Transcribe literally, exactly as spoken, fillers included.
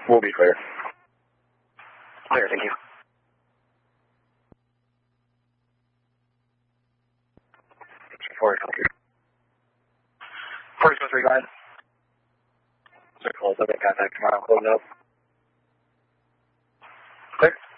We'll be clear. Clear, thank you. Four, clear. Four, three, go ahead. So close up and contact tomorrow. Close up. Clear.